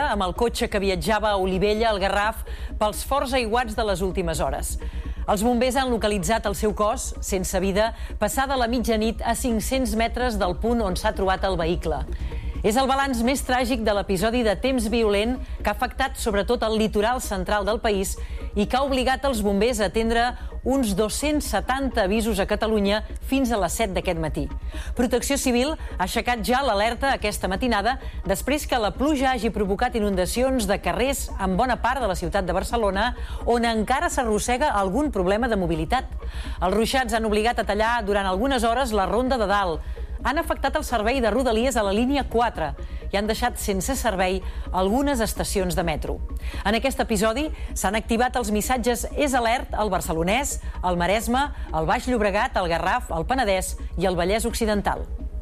amb el cotxe que viatjava a Olivella, al Garraf, pels forts aiguats de les últimes hores. Els bombers han localitzat el seu cos, sense vida, passada la mitjanit a 500 metres del punt on s'ha trobat el vehicle. És el balanç més tràgic de l'episodi de temps violent que ha afectat sobretot el litoral central del país i que ha obligat els bombers a atendre uns 270 avisos a Catalunya fins a les 7 d'aquest matí. Protecció Civil ha aixecat ja l'alerta aquesta matinada després que la pluja hagi provocat inundacions de carrers en bona part de la ciutat de Barcelona, on encara s'arrossega algun problema de mobilitat. Els ruixats han obligat a tallar durant algunes hores la Ronda de Dalt, han afectat el servei de Rodalies a la línia 4 i han deixat sense servei algunes estacions de metro. En aquest episodi s'han activat els missatges És alert al Barcelonès, al Maresme, al Baix Llobregat, al Garraf, al Penedès i al Vallès Occidental.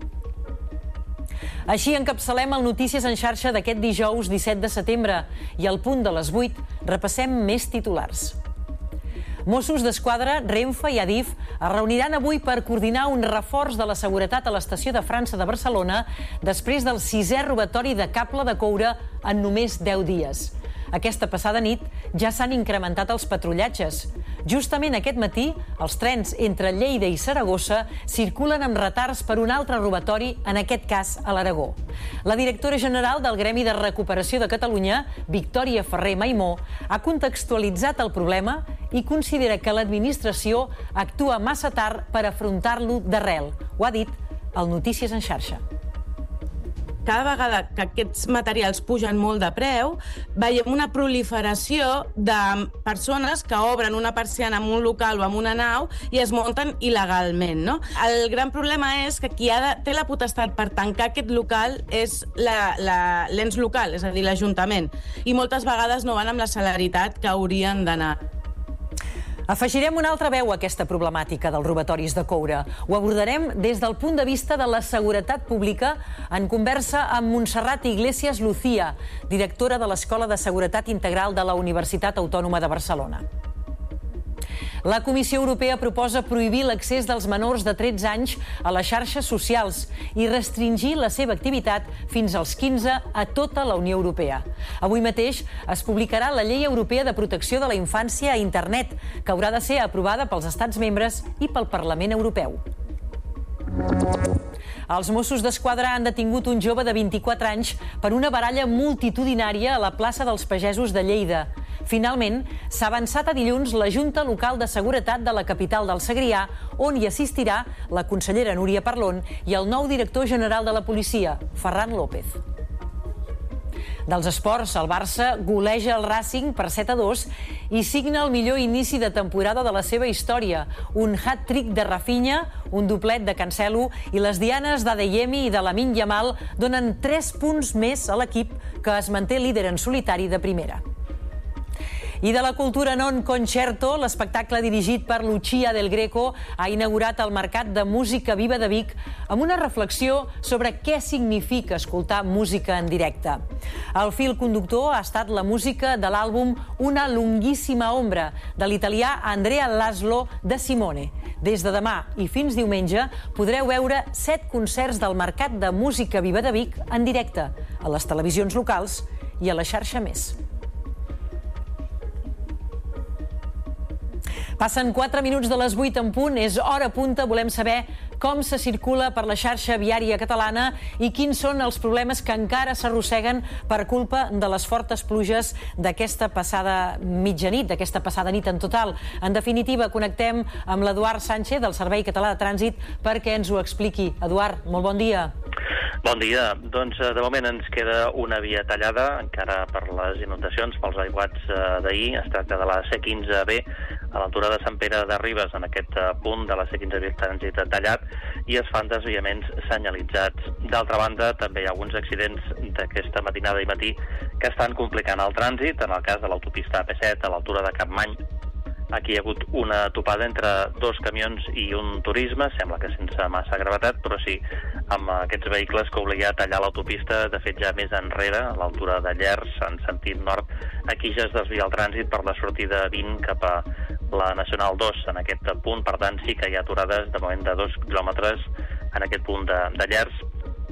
Així encapçalem el Notícies en xarxa d'aquest dijous 17 de setembre i al punt de les 8 repassem més titulars. Mossos d'Esquadra, Renfe i Adif es reuniran avui per coordinar un reforç de la seguretat a l'estació de França de Barcelona després del 6è robatori de cable de coure en només 10 dies. Aquesta passada nit ja s'han incrementat els patrullatges. Justament aquest matí, els trens entre Lleida i Saragossa circulen amb retards per un altre robatori, en aquest cas a l'Aragó. La directora general del Gremi de Recuperació de Catalunya, Victòria Ferrer Maimó, ha contextualitzat el problema i considera que l'administració actua massa tard per afrontar-lo d'arrel. Ho ha dit al Notícies en xarxa. Cada vegada que aquests materials pugen molt de preu, veiem una proliferació de persones que obren una persiana en un local o en una nau i es munten il·legalment, no? El gran problema és que qui té la potestat per tancar aquest local és l'ens local, és a dir, l'Ajuntament, i moltes vegades no van amb la celeritat que haurien d'anar. Afegirem una altra veu a aquesta problemàtica dels robatoris de coure. Ho abordarem des del punt de vista de la seguretat pública en conversa amb Montserrat Iglesias Lucía, directora de l'Escola de Seguretat Integral de la Universitat Autònoma de Barcelona. La Comissió Europea proposa prohibir l'accés dels menors de 13 anys a les xarxes socials i restringir la seva activitat fins als 15 a tota la Unió Europea. Avui mateix es publicarà la Llei Europea de Protecció de la Infància a Internet, que haurà de ser aprovada pels Estats membres i pel Parlament Europeu. Els Mossos d'Esquadra han detingut un jove de 24 anys per una baralla multitudinària a la plaça dels Pagesos de Lleida. Finalment, s'ha avançat a dilluns la Junta Local de Seguretat de la capital del Segrià, on hi assistirà la consellera Núria Parlon i el nou director general de la policia, Ferran López. Dels esports, el Barça goleja el Racing per 7-2 i signa el millor inici de temporada de la seva història. Un hat-trick de Rafinha, un doblet de Cancelo i les dianes d'Adeyemi i de Lamine Yamal donen 3 punts més a l'equip que es manté líder en solitari de primera. I de la cultura non concerto, l'espectacle dirigit per Lucia del Greco ha inaugurat el Mercat de Música Viva de Vic amb una reflexió sobre què significa escoltar música en directe. El fil conductor ha estat la música de l'àlbum Una lunghissima ombra, de l'italià Andrea Laszlo de Simone. Des de demà i fins diumenge podreu veure 7 concerts del Mercat de Música Viva de Vic en directe, a les televisions locals i a la xarxa Més. Passen 4 minuts de les 8 en punt, és hora punta, volem saber com se circula per la xarxa viària catalana i quins són els problemes que encara s'arrosseguen per culpa de les fortes pluges d'aquesta passada mitjanit, d'aquesta passada nit en total. En definitiva, connectem amb l'Eduard Sánchez, del Servei Català de Trànsit, perquè ens ho expliqui. Eduard, molt bon dia. Bon dia. Doncs de moment ens queda una via tallada, encara per les inundacions, pels aiguats d'ahir. Es tracta de la C15B, a l'altura de Sant Pere de Ribes. En aquest punt de la C15B el trànsit tallat i es fan desviaments senyalitzats. D'altra banda, també hi ha alguns accidents d'aquesta matinada i matí que estan complicant el trànsit. En el cas de l'autopista AP7, a l'altura de Capmany, aquí hi ha hagut una topada entre 2 camions i un turisme, sembla que sense massa gravetat, però sí amb aquests vehicles que obliga a tallar l'autopista. De fet, ja més enrere, a l'altura de Llers, en sentit nord, aquí ja es desvia el trànsit per la sortida 20 cap a la Nacional 2 en aquest punt. Per tant, sí que hi ha aturades de moment de 2 quilòmetres en aquest punt de Llers.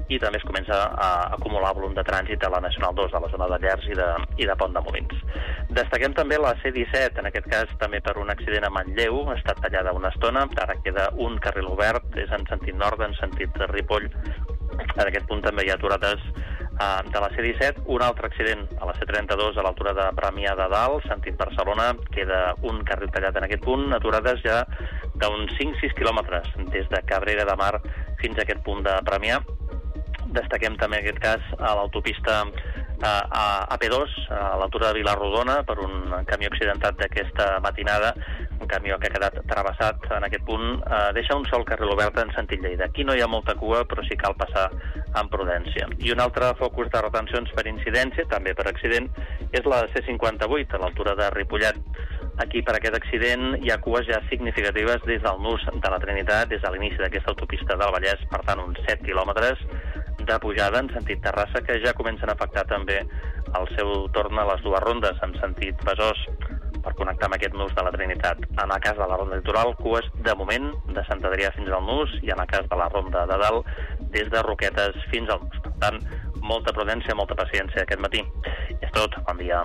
i també es comença a acumular volum de trànsit a la Nacional 2, a la zona de Llers i de Pont de Molins. Destaquem també la C-17, en aquest cas també per un accident a Manlleu, ha estat tallada una estona, ara queda un carril obert, és en sentit nord, en sentit Ripoll. En aquest punt també hi ha aturades de la C-17, un altre accident a la C-32 a l'altura de Premià de Dalt, sentit Barcelona, queda un carril tallat en aquest punt, aturades ja d'uns 5-6 quilòmetres des de Cabrera de Mar fins a aquest punt de Premià. Destaquem també en aquest cas a l'autopista AP2, a l'altura de Vilarrodona, per un camió accidentat d'aquesta matinada, un camió que ha quedat travessat en aquest punt, deixa un sol carril obert en sentit Lleida. Aquí no hi ha molta cua, però sí cal passar amb prudència. I un altre focus de retencions per incidència, també per accident, és la C58, a l'altura de Ripollet. Aquí, per aquest accident, hi ha cues ja significatives des del nus de la Trinitat, des de l'inici d'aquesta autopista del Vallès, per tant, uns 7 quilòmetres de pujada en sentit Terrassa, que ja comencen a afectar també al seu torn a les dues rondes, en sentit Besòs, per connectar amb aquest nus de la Trinitat. En el cas de la ronda litoral, cues de moment de Sant Adrià fins al nus, i en el cas de la ronda de dalt, des de Roquetes fins al nus. Per tant, molta prudència, molta paciència aquest matí. I és tot. Bon dia.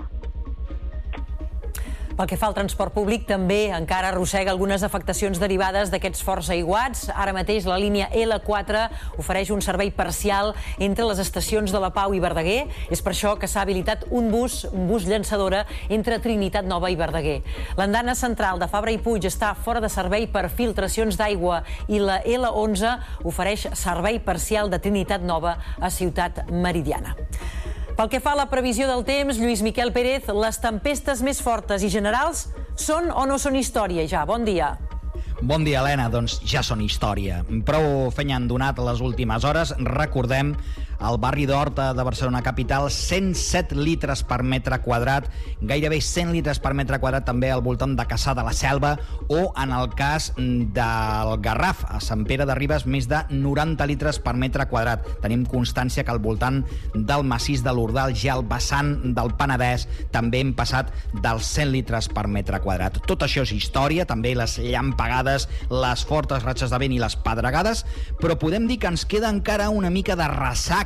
Pel que fa al transport públic, també encara arrossega algunes afectacions derivades d'aquests forts aiguats. Ara mateix la línia L4 ofereix un servei parcial entre les estacions de la Pau i Verdaguer. És per això que s'ha habilitat un bus llançadora entre Trinitat Nova i Verdaguer. L'andana central de Fabra i Puig està fora de servei per filtracions d'aigua i la L11 ofereix servei parcial de Trinitat Nova a Ciutat Meridiana. Pel que fa a la previsió del temps, Lluís Miquel Pérez, les tempestes més fortes i generals són o no són història ja? Bon dia. Bon dia, Helena. Doncs ja són història. Prou fenya han donat les últimes hores. Recordem, al barri d'Horta de Barcelona capital, 107 litres per metre quadrat, gairebé 100 litres per metre quadrat també al voltant de Cassà de la Selva, o en el cas del Garraf, a Sant Pere de Ribes, més de 90 litres per metre quadrat. Tenim constància que al voltant del massís de l'Ordal, ja al vessant del Penedès, també hem passat dels 100 litres per metre quadrat. Tot això és història, també les llampegades, les fortes ratxes de vent i les pedregades, però podem dir que ens queda encara una mica de ressaca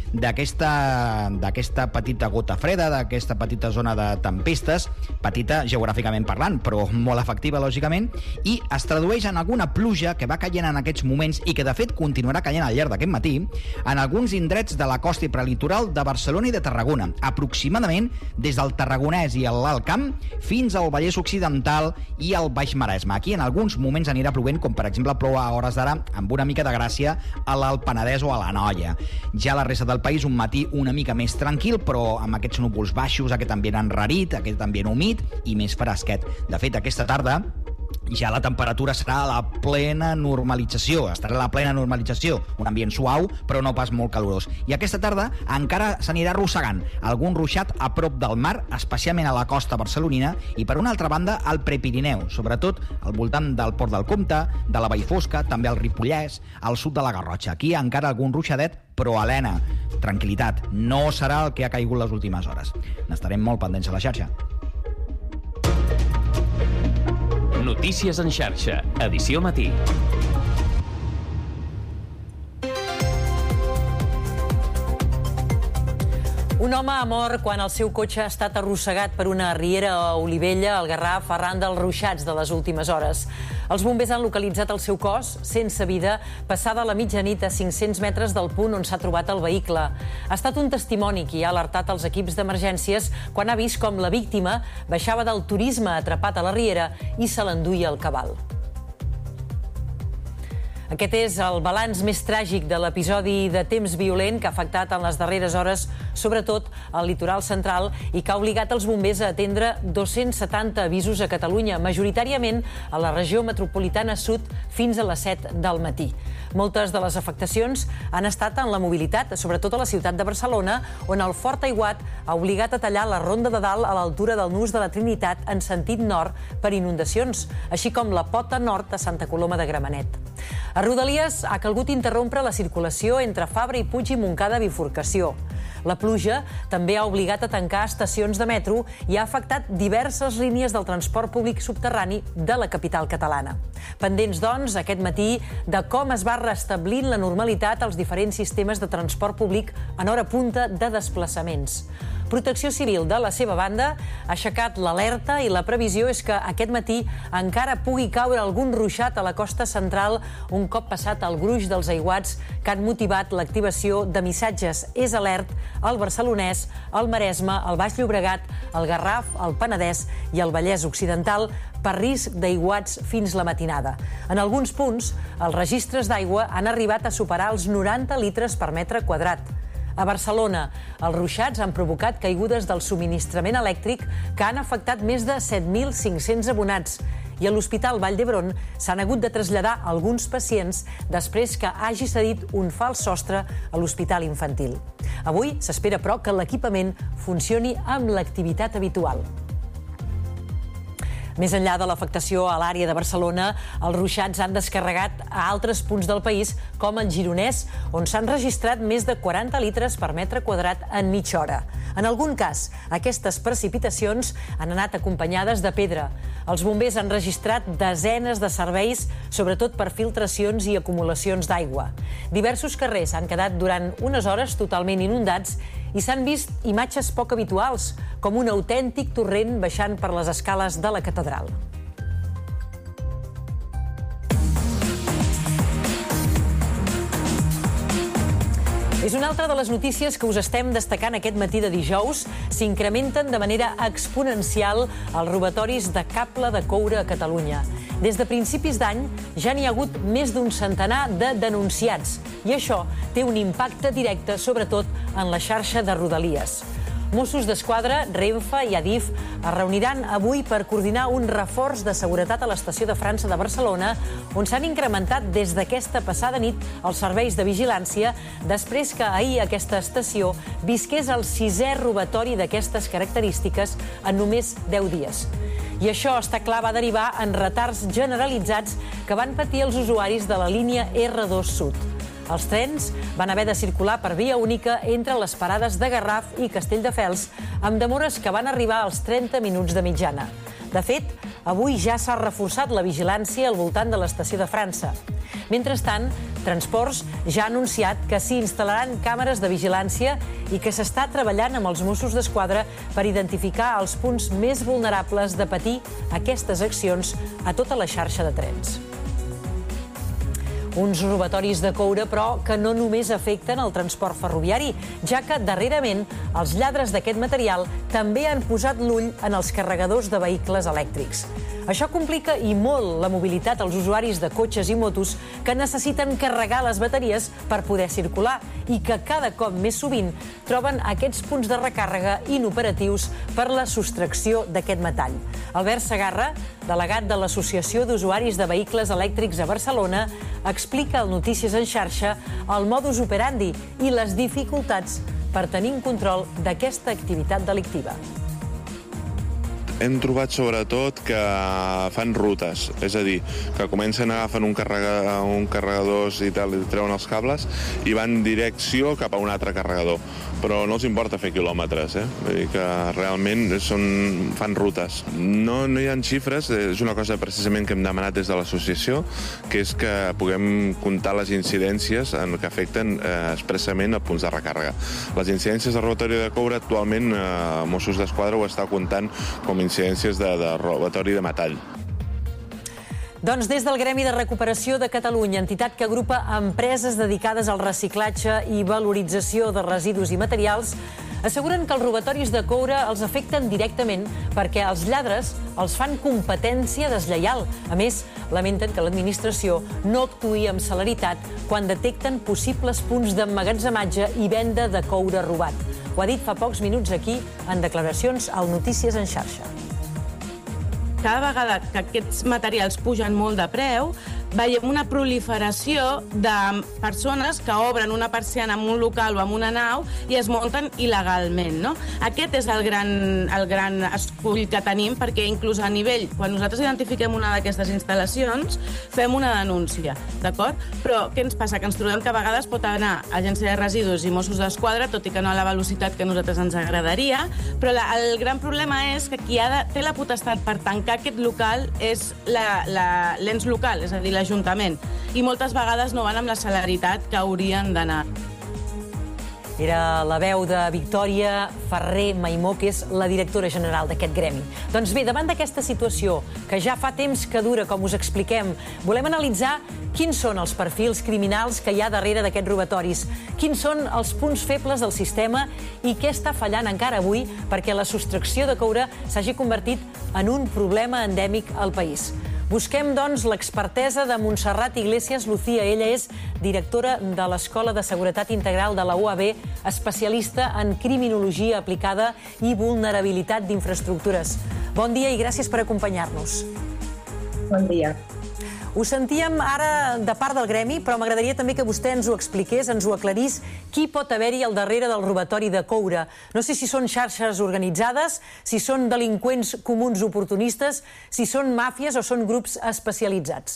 d'aquesta petita gota freda, d'aquesta petita zona de tempestes, petita geogràficament parlant, però molt efectiva, lògicament, i es tradueix en alguna pluja que va caient en aquests moments i que, de fet, continuarà caient al llarg d'aquest matí en alguns indrets de la costa i prelitoral de Barcelona i de Tarragona, aproximadament des del Tarragonès i l'Alt Camp fins al Vallès Occidental i al Baix Maresme. Aquí en alguns moments anirà plovent, com per exemple plou a hores d'ara amb una mica de gràcia a l'Alt Penedès o a l'Anoia. Ja a la resta del país un matí una mica més tranquil, però amb aquests núvols baixos, aquest ambient enrarit, aquest ambient humit i més fresquet. De fet, aquesta tarda ja la temperatura serà a la plena normalització, estarà a la plena normalització, un ambient suau però no pas molt calorós. I aquesta tarda encara s'anirà arrossegant algun ruixat a prop del mar, especialment a la costa barcelonina, i per una altra banda al Prepirineu, sobretot al voltant del Port del Comte, de la Vallfosca, també al Ripollès, al sud de la Garrotxa. Aquí encara algun ruixadet, però, Helena, tranquil·litat, no serà el que ha caigut les últimes hores. N'estarem molt pendents a la xarxa. Notícies en xarxa, edició matí. Un home ha mort quan el seu cotxe ha estat arrossegat per una riera a Olivella, al Garraf, arran dels ruixats de les últimes hores. Els bombers han localitzat el seu cos, sense vida, passada la mitjanit a 500 metres del punt on s'ha trobat el vehicle. Ha estat un testimoni qui ha alertat els equips d'emergències quan ha vist com la víctima baixava del turisme atrapat a la riera i se l'enduia el cabal. Aquest és el balanç més tràgic de l'episodi de temps violent que ha afectat en les darreres hores, sobretot al litoral central, i que ha obligat els bombers a atendre 270 avisos a Catalunya, majoritàriament a la regió metropolitana sud fins a les 7 del matí. Moltes de les afectacions han estat en la mobilitat, sobretot a la ciutat de Barcelona, on el fort aiguat ha obligat a tallar la Ronda de Dalt a l'altura del nus de la Trinitat en sentit nord per inundacions, així com la pota nord a Santa Coloma de Gramenet. A Rodalies ha calgut interrompre la circulació entre Fabra i Puig i Montcada bifurcació. La pluja també ha obligat a tancar estacions de metro i ha afectat diverses línies del transport públic subterrani de la capital catalana. Pendents, doncs, aquest matí de com es va restablint la normalitat als diferents sistemes de transport públic en hora punta de desplaçaments. Protecció Civil, de la seva banda, ha aixecat l'alerta i la previsió és que aquest matí encara pugui caure algun ruixat a la costa central un cop passat el gruix dels aiguats que han motivat l'activació de missatges És alert al Barcelonès, al Maresme, al Baix Llobregat, al Garraf, al Penedès i al Vallès Occidental per risc d'aiguats fins la matinada. En alguns punts, els registres d'aigua han arribat a superar els 90 litres per metre quadrat. A Barcelona, els ruixats han provocat caigudes del subministrament elèctric que han afectat més de 7.500 abonats. I a l'Hospital Vall d'Hebron s'han hagut de traslladar alguns pacients després que hagi cedit un fals sostre a l'Hospital Infantil. Avui s'espera, però, que l'equipament funcioni amb l'activitat habitual. Més enllà de l'afectació a l'àrea de Barcelona, els ruixats han descarregat a altres punts del país, com el Gironès, on s'han registrat més de 40 litres per metre quadrat en mitja hora. En algun cas, aquestes precipitacions han anat acompanyades de pedra. Els bombers han registrat desenes de serveis, sobretot per filtracions i acumulacions d'aigua. Diversos carrers han quedat durant unes hores totalment inundats i s'han vist imatges poc habituals, com un autèntic torrent baixant per les escales de la catedral. És una altra de les notícies que us estem destacant aquest matí de dijous. S'incrementen de manera exponencial els robatoris de cable de coure a Catalunya. Des de principis d'any ja n'hi ha hagut més d'un centenar de denunciats i això té un impacte directe, sobretot en la xarxa de Rodalies. Mossos d'Esquadra, Renfe i Adif es reuniran avui per coordinar un reforç de seguretat a l'estació de França de Barcelona, on s'han incrementat des d'aquesta passada nit els serveis de vigilància després que ahir aquesta estació visqués el 6è robatori d'aquestes característiques en només 10 dies. I això, està clar, va derivar en retards generalitzats que van patir els usuaris de la línia R2 Sud. Els trens van haver de circular per via única entre les parades de Garraf i Castelldefels, amb demores que van arribar als 30 minuts de mitjana. De fet, avui ja s'ha reforçat la vigilància al voltant de l'estació de França. Mentrestant, Transports ja ha anunciat que s'hi instal·laran càmeres de vigilància i que s'està treballant amb els Mossos d'Esquadra per identificar els punts més vulnerables de patir aquestes accions a tota la xarxa de trens. Uns robatoris de coure, però, que no només afecten el transport ferroviari, ja que darrerament els lladres d'aquest material també han posat l'ull en els carregadors de vehicles elèctrics. Això complica i molt la mobilitat als usuaris de cotxes i motos que necessiten carregar les bateries per poder circular i que cada cop més sovint troben aquests punts de recàrrega inoperatius per la sostracció d'aquest metall. Albert Segarra, delegat de l'Associació d'Usuaris de Vehicles Elèctrics a Barcelona, explica al Notícies en xarxa el modus operandi i les dificultats per tenir un control d'aquesta activitat delictiva. Hem trobat sobretot que fan rutes, és a dir, que comencen a agafar un carregador i tal, i treuen els cables i van en direcció cap a un altre carregador. Però no els importa fer quilòmetres, Vull dir que realment fan rutes. No hi ha xifres, és una cosa precisament que hem demanat des de l'associació, que és que puguem comptar les incidències que afecten expressament a punts de recàrrega. Les incidències de robatori de coure actualment Mossos d'Esquadra ho està comptant com incidències de robatori de metall. Doncs des del Gremi de Recuperació de Catalunya, entitat que agrupa empreses dedicades al reciclatge i valorització de residus i materials, asseguren que els robatoris de coure els afecten directament perquè els lladres els fan competència deslleial. A més, lamenten que l'administració no actuï amb celeritat quan detecten possibles punts d'emmagatzematge i venda de coure robat. Ho ha dit fa pocs minuts aquí en declaracions al Notícies en xarxa. Cada vegada que aquests materials pugen molt de preu, veiem una proliferació de persones que obren una persiana en un local o en una nau i es munten il·legalment, no? Aquest és el gran escull que tenim, perquè inclús a nivell, quan nosaltres identifiquem una d'aquestes instal·lacions, fem una denúncia, d'acord? Però què ens passa? Que ens trobem que a vegades pot anar Agència de Residus i Mossos d'Esquadra, tot i que no a la velocitat que a nosaltres ens agradaria, però el gran problema és que qui té la potestat per tancar aquest local és l'ens local, és a dir, l'Ajuntament, i moltes vegades no van amb la celeritat que haurien d'anar. Era la veu de Victòria Ferrer Maimó, que és la directora general d'aquest gremi. Doncs bé, davant d'aquesta situació, que ja fa temps que dura, com us expliquem, volem analitzar quins són els perfils criminals que hi ha darrere d'aquests robatoris, quins són els punts febles del sistema i què està fallant encara avui perquè la sostracció de coure s'hagi convertit en un problema endèmic al país. Busquem, doncs, l'expertesa de Montserrat Iglesias Lucía. Ella és directora de l'Escola de Seguretat Integral de la UAB, especialista en criminologia aplicada i vulnerabilitat d'infraestructures. Bon dia i gràcies per acompanyar-nos. Bon dia. Ho sentíem ara de part del gremi, però m'agradaria també que vostè ens ho expliqués, ens ho aclarís, qui pot haver-hi al darrere del robatori de coure. No sé si són xarxes organitzades, si són delinqüents comuns oportunistes, si són màfies o són grups especialitzats.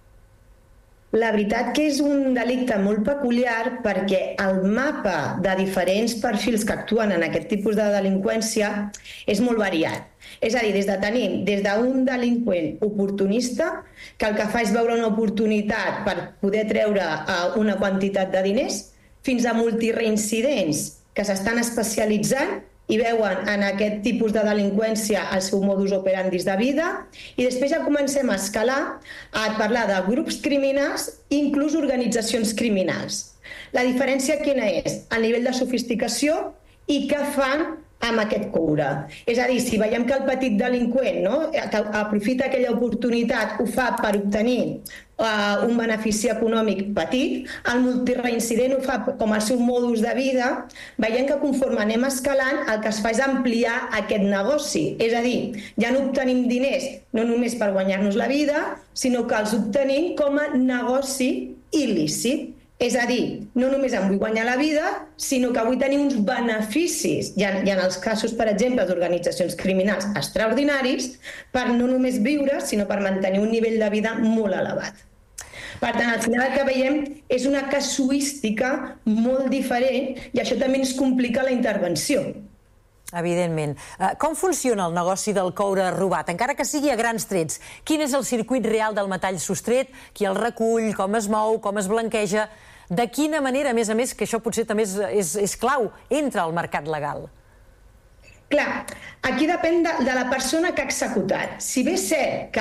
La veritat que és un delicte molt peculiar perquè el mapa de diferents perfils que actuen en aquest tipus de delinqüència és molt variat. És a dir, tenim des d'un delinqüent oportunista que el que fa és veure una oportunitat per poder treure una quantitat de diners fins a multireincidents que s'estan especialitzant i veuen en aquest tipus de delinqüència el seu modus operandi de vida, i després ja comencem a escalar a parlar de grups criminals i inclús organitzacions criminals. La diferència quina és? El nivell de sofisticació i què fan amb aquest coure. És a dir, si veiem que el petit delinqüent que aprofita aquella oportunitat ho fa per obtenir un benefici econòmic petit, el multireincident ho fa com el seu modus de vida, veiem que conforme anem escalant el que es fa és ampliar aquest negoci. És a dir, ja no obtenim diners no només per guanyar-nos la vida, sinó que els obtenim com a negoci il·lícit. És a dir, no només em vull guanyar la vida, sinó que vull tenir uns beneficis, i en els casos, per exemple, d'organitzacions criminals extraordinaris, per no només viure, sinó per mantenir un nivell de vida molt elevat. Per tant, al final el que veiem és una casuística molt diferent i això també ens complica la intervenció. Evidentment. Com funciona el negoci del coure robat, encara que sigui a grans trets? Quin és el circuit real del metall sostret? Qui el recull? Com es mou? Com es blanqueja? De quina manera, a més, que això potser també és clau, entra al mercat legal? Clar, aquí depèn de la persona que ha executat. Si bé és cert que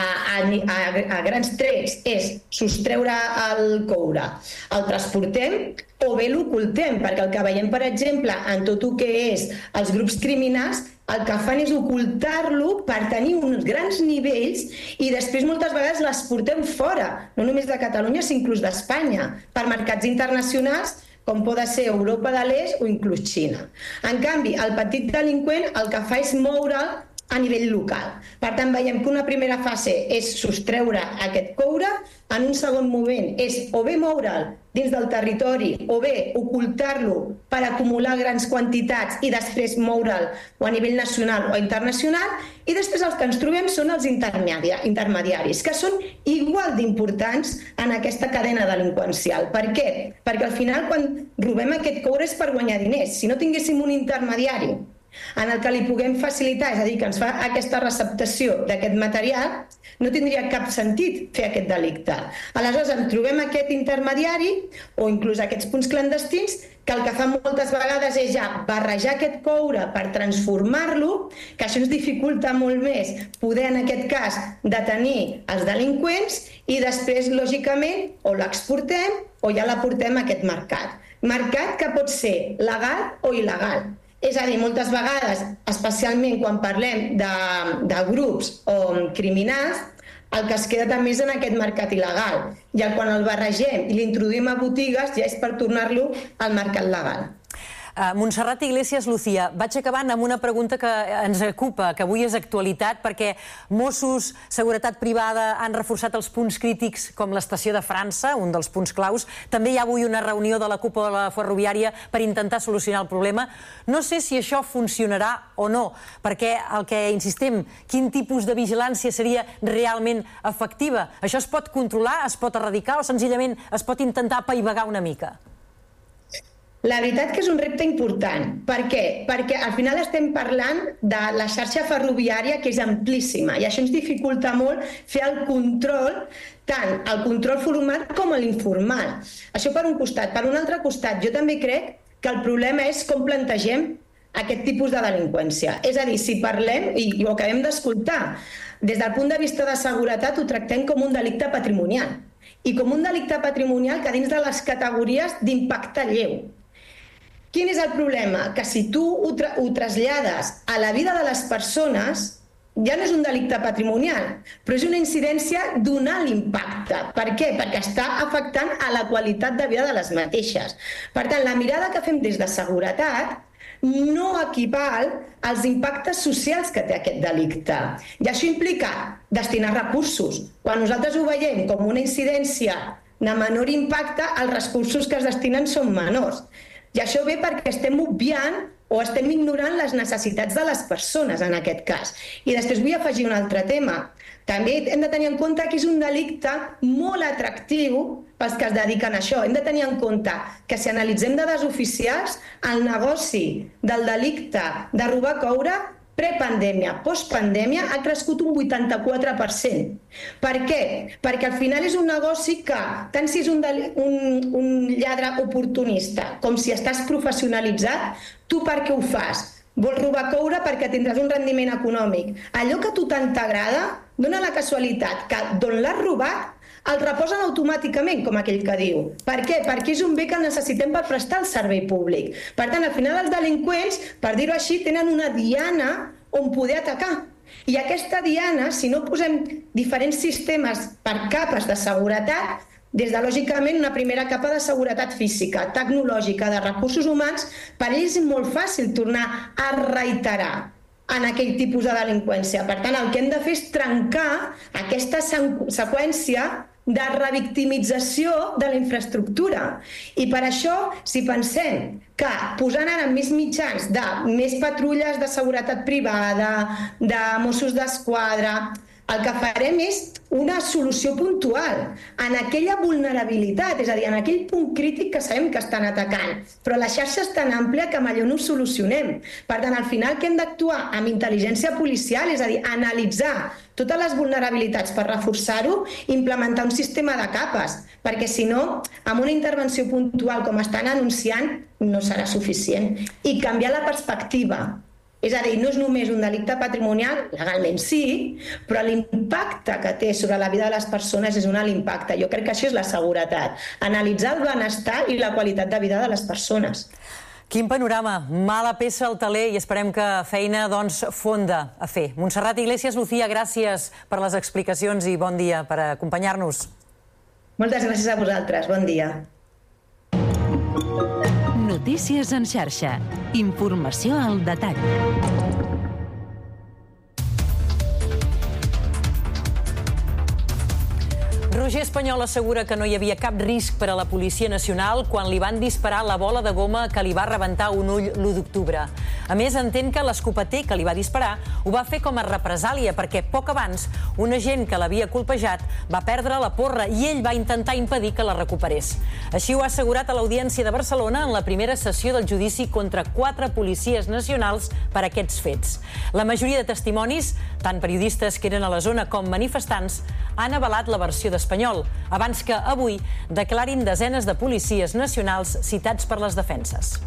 a grans trets és sostreure el coure, el transportem o bé l'ocultem, perquè el que veiem, per exemple, en tot el que és els grups criminals, el que fan és ocultar-lo per tenir uns grans nivells i després moltes vegades l'exportem fora, no només de Catalunya, sinó inclús d'Espanya, per mercats internacionals com poden ser Europa de l'Est o inclús Xina. En canvi, el petit delinqüent el que fa és moure'l a nivell local. Per tant, veiem que una primera fase és sostreure aquest coure, en un segon moment és o bé moure'l dins del territori o bé ocultar-lo per acumular grans quantitats i després moure'l o a nivell nacional o internacional, i després els que ens trobem són els intermediaris, que són igual d'importants en aquesta cadena delinqüencial. Per què? Perquè al final quan robem aquest coure és per guanyar diners. Si no tinguéssim un intermediari en el que li puguem facilitar, és a dir, que ens fa aquesta receptació d'aquest material, no tindria cap sentit fer aquest delicte. Aleshores, en trobem aquest intermediari o inclús aquests punts clandestins que el que fan moltes vegades és ja barrejar aquest coure per transformar-lo, que això ens dificulta molt més poder, en aquest cas, detenir els delinqüents i després, lògicament, o l'exportem o ja la portem a aquest mercat. Mercat que pot ser legal o il·legal. És a dir, moltes vegades, especialment quan parlem de grups o criminals, el que es queda també és en aquest mercat il·legal. I quan el barregem i l'introduïm a botigues ja és per tornar-lo al mercat legal. Montserrat Iglesias, Lucía, vaig acabant amb una pregunta que ens ocupa, que avui és actualitat, perquè Mossos, Seguretat Privada, han reforçat els punts crítics com l'estació de França, un dels punts claus. També hi ha avui una reunió de la cúpula ferroviària per intentar solucionar el problema. No sé si això funcionarà o no, perquè el que insistim, quin tipus de vigilància seria realment efectiva? Això es pot controlar, es pot erradicar o senzillament es pot intentar apaivagar una mica? La veritat que és un repte important. Per què? Perquè al final estem parlant de la xarxa ferroviària, que és amplíssima, i això ens dificulta molt fer el control, tant el control formal com l'informal. Això per un costat. Per un altre costat, jo també crec que el problema és com plantegem aquest tipus de delinqüència. És a dir, si parlem, i ho acabem d'escoltar, des del punt de vista de seguretat ho tractem com un delicte patrimonial. I com un delicte patrimonial que dins de les categories d'impacte lleu. Quin és el problema? Que si tu ho trasllades a la vida de les persones, ja no és un delicte patrimonial, però és una incidència d'un alt impacte. Per què? Perquè està afectant a la qualitat de vida de les mateixes. Per tant, la mirada que fem des de seguretat no equival als impactes socials que té aquest delicte. I això implica destinar recursos. Quan nosaltres ho veiem com una incidència de menor impacte, els recursos que es destinen són menors. I això ve perquè estem obviant o estem ignorant les necessitats de les persones, en aquest cas. I després vull afegir un altre tema. També hem de tenir en compte que és un delicte molt atractiu pels que es dediquen a això. Hem de tenir en compte que si analitzem dades oficials, el negoci del delicte de robar coure prepandèmia, postpandèmia, ha crescut un 84%. Per què? Perquè al final és un negoci que, tant si és un lladre oportunista com si estàs professionalitzat, tu per què ho fas? Vols robar coure perquè tindràs un rendiment econòmic. Allò que a tu tant t'agrada, dona la casualitat que d'on l'has robat el reposen automàticament, com aquell que diu. Per què? Perquè és un bé que necessitem per prestar el servei públic. Per tant, al final els delinqüents, per dir-ho així, tenen una diana on poder atacar. I aquesta diana, si no posem diferents sistemes per capes de seguretat, des de, lògicament, una primera capa de seguretat física, tecnològica, de recursos humans, per ells és molt fàcil tornar a reiterar en aquell tipus de delinqüència. Per tant, el que hem de fer és trencar aquesta seqüència de revictimització de la infraestructura. I per això, si pensem que posant ara més mitjans de més patrulles de seguretat privada, de Mossos d'Esquadra, el que farem és una solució puntual en aquella vulnerabilitat, és a dir, en aquell punt crític que sabem que estan atacant. Però la xarxa és tan àmplia que amb allò no ho solucionem. Per tant, al final que hem d'actuar amb intel·ligència policial, és a dir, analitzar totes les vulnerabilitats per reforçar-ho i implementar un sistema de capes, perquè si no, amb una intervenció puntual com estan anunciant, no serà suficient. I canviar la perspectiva. És a dir, no és només un delicte patrimonial, legalment sí, però l'impacte que té sobre la vida de les persones és un alt impacte. Jo crec que això és la seguretat, analitzar el benestar i la qualitat de vida de les persones. Quin panorama, mala peça al teler i esperem que feina, doncs, fonda a fer. Montserrat Iglesias, Lucía, gràcies per les explicacions i bon dia per acompanyar-nos. Moltes gràcies a vosaltres, bon dia. Notícies en xarxa. Informació al detall. Roger Espanyol assegura que no hi havia cap risc per a la Policia Nacional quan li van disparar la bola de goma que li va rebentar un ull l'1 d'octubre. A més, entén que l'escopeter que li va disparar ho va fer com a represàlia perquè poc abans un agent que l'havia colpejat va perdre la porra i ell va intentar impedir que la recuperés. Així ho ha assegurat a l'Audiència de Barcelona en la primera sessió del judici contra 4 policies nacionals per aquests fets. La majoria de testimonis, tant periodistes que eren a la zona com manifestants, han avalat la versió d'Espanyol, abans que avui declarin desenes de policies nacionals citats per les defenses.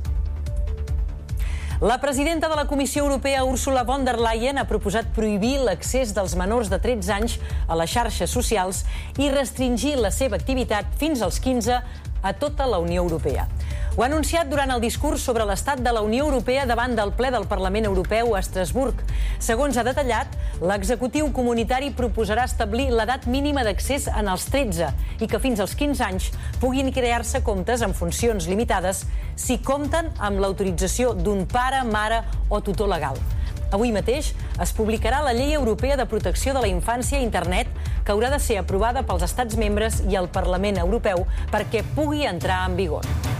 La presidenta de la Comissió Europea, Ursula von der Leyen, ha proposat prohibir l'accés dels menors de 13 anys a les xarxes socials i restringir la seva activitat fins als 15 a tota la Unió Europea. Ho ha anunciat durant el discurs sobre l'estat de la Unió Europea davant del ple del Parlament Europeu a Estrasburg. Segons ha detallat, l'executiu comunitari proposarà establir l'edat mínima d'accés en els 13 i que fins als 15 anys puguin crear-se comptes amb funcions limitades si compten amb l'autorització d'un pare, mare o tutor legal. Avui mateix es publicarà la Llei Europea de Protecció de la Infància a Internet, que haurà de ser aprovada pels Estats membres i el Parlament Europeu perquè pugui entrar en vigor.